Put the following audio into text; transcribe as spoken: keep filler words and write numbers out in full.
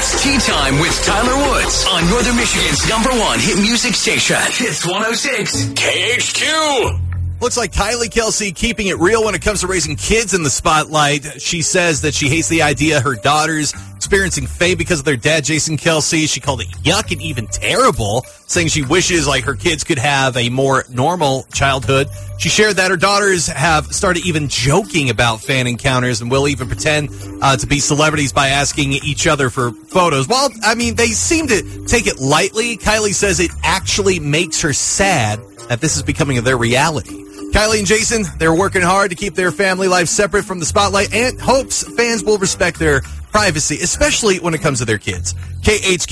It's Tea Time with Tyler Woods on Northern Michigan's number one hit music station. Hits one oh six K H Q. Looks like Kylie Kelsey keeping it real when it comes to raising kids in the spotlight. She says that she hates the idea her daughters experiencing fame because of their dad, Jason Kelsey. She called it yuck and even terrible, saying she wishes like her kids could have a more normal childhood. She shared that her daughters have started even joking about fan encounters and will even pretend uh, to be celebrities by asking each other for photos. Well, I mean, they seem to take it lightly. Kylie says it actually makes her sad that this is becoming their reality. Kylie and Jason, they're working hard to keep their family life separate from the spotlight and hopes fans will respect their privacy, especially when it comes to their kids. K H K